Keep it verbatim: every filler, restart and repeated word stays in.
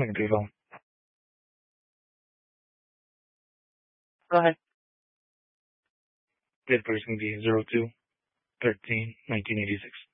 Nagdulong. Go ahead. Dead person be zero two thirteen nineteen eighty six.